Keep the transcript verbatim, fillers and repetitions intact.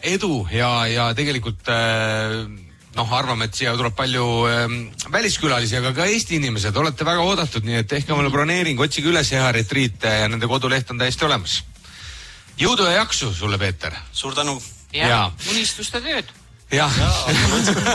edu ja, ja tegelikult noh, arvame, et siia tuleb palju väliskülalisi, aga ka Eesti inimesed, olete väga oodatud, nii et tehke mulle broneering, otsige üles hea retriit ja nende koduleht on täiesti olemas. Jõudu ja jaksu sulle, Peeter! Suur tänu! Ja, unistuste tööd! Jah.